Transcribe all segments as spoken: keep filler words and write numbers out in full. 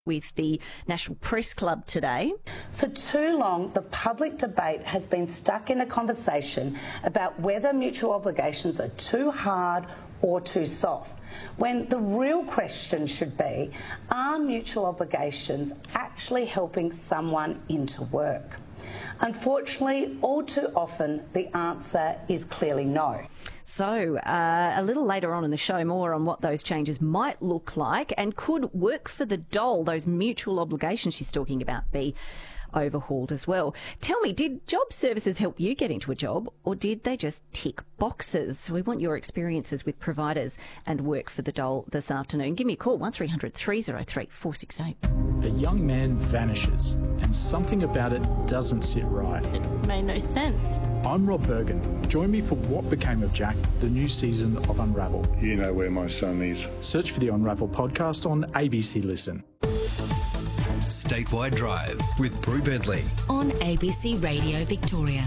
with the National Press Club today. For too long, the public debate has been stuck in a conversation about whether mutual obligations are too hard or too soft, when the real question should be, are mutual obligations actually helping someone into work? Unfortunately, all too often, the answer is clearly no. So, uh, a little later on in the show, more on what those changes might look like, and could work for the dole, those mutual obligations she's talking about, be overhauled as well. Tell me, did job services help you get into a job, or did they just tick boxes? So we want your experiences with providers and work for the dole this afternoon. Give me a call, one three hundred, three oh three, four six eight. A young man vanishes, and something about it doesn't sit right. It made no sense. I'm Rob Bergen. Join me for What Became of Jack, the new season of Unravel. You know where my son is. Search for the Unravel podcast on A B C Listen. Statewide Drive with Brew Bentley on A B C Radio Victoria.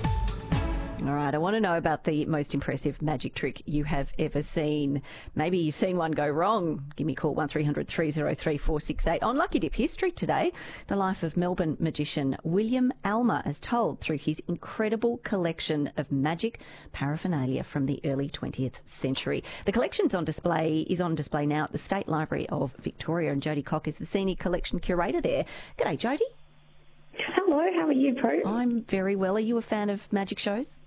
All right, I want to know about the most impressive magic trick you have ever seen. Maybe you've seen one go wrong. Give me a call, one three hundred, three oh three, four six eight. On Lucky Dip History today, the life of Melbourne magician William Alma as told through his incredible collection of magic paraphernalia from the early twentieth century. The collection's on display, is on display now at the State Library of Victoria, and Jodie Cock is the Senior Collection Curator there. G'day, Jodie. Hello, how are you, Prue? I'm very well. Are you a fan of magic shows?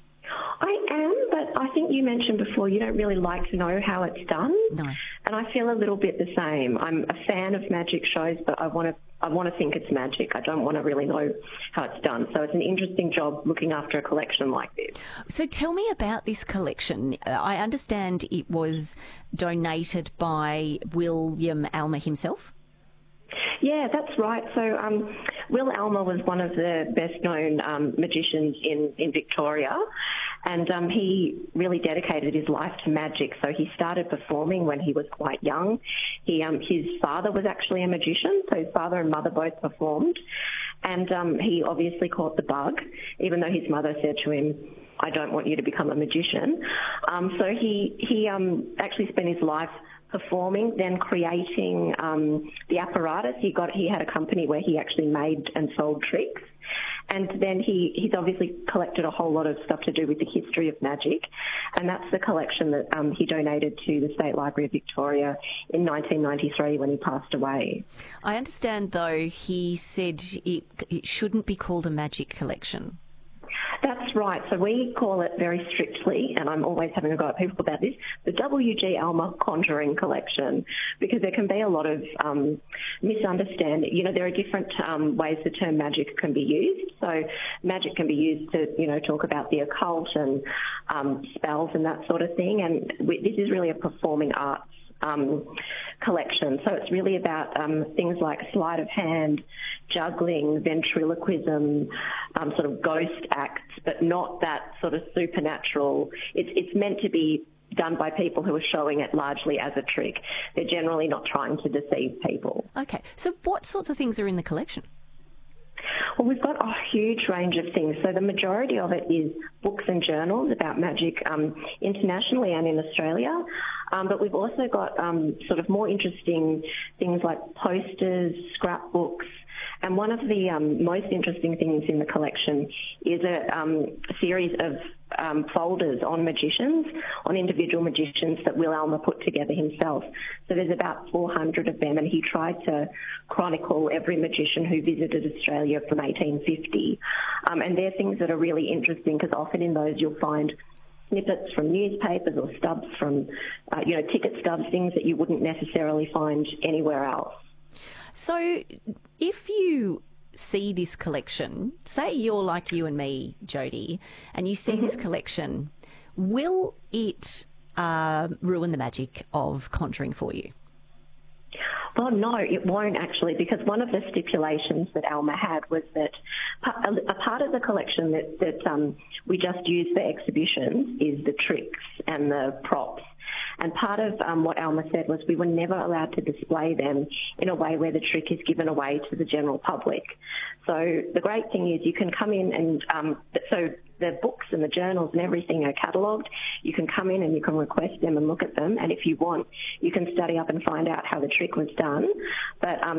I am, but I think you mentioned before you don't really like to know how it's done. No. And I feel a little bit the same. I'm a fan of magic shows, but I want to I want to think it's magic. I don't want to really know how it's done. So it's an interesting job looking after a collection like this. So tell me about this collection. I understand it was donated by William Alma himself? Yeah, that's right. So um, Will Alma was one of the best-known um, magicians in, in Victoria, and um, he really dedicated his life to magic. So he started performing when he was quite young. He, um, his father was actually a magician, so his father and mother both performed, and um, he obviously caught the bug, even though his mother said to him, I don't want you to become a magician. Um, so he, he um, actually spent his life performing, then creating um, the apparatus. He got he had a company where he actually made and sold tricks, and then he he's obviously collected a whole lot of stuff to do with the history of magic, and that's the collection that um, he donated to the State Library of Victoria in nineteen ninety-three when he passed away. I understand, though, he said it, it shouldn't be called a magic collection. That's right. So we call it very strictly, and I'm always having a go at people about this, the W G Alma Conjuring Collection, because there can be a lot of um, misunderstanding. You know, there are different um, ways the term magic can be used. So magic can be used to, you know, talk about the occult and um, spells and that sort of thing. And we, this is really a performing arts Um, collection. So it's really about um, things like sleight of hand, juggling, ventriloquism, um, sort of ghost acts, but not that sort of supernatural. It's, it's meant to be done by people who are showing it largely as a trick. They're generally not trying to deceive people. Okay, so what sorts of things are in the collection? Well, we've got a huge range of things. So the majority of it is books and journals about magic um, internationally and in Australia. Um, but we've also got um, sort of more interesting things like posters, scrapbooks. And one of the um, most interesting things in the collection is a um, series of um, folders on magicians, on individual magicians that Will Alma put together himself. So there's about four hundred of them, and he tried to chronicle every magician who visited Australia from eighteen fifty. Um, and they're things that are really interesting because often in those you'll find snippets from newspapers or stubs from, uh, you know, ticket stubs, things that you wouldn't necessarily find anywhere else. So if you see this collection, say you're like you and me, Jodie, and you see mm-hmm. this collection, will it uh, ruin the magic of conjuring for you? Well, no, it won't actually, because one of the stipulations that Alma had was that a part of the collection that, that um, we just use for exhibitions is the tricks and the props. And part of um, what Alma said was we were never allowed to display them in a way where the trick is given away to the general public. So the great thing is you can come in and, um, so the books and the journals and everything are catalogued. You can come in and you can request them and look at them, and if you want, you can study up and find out how the trick was done. But um,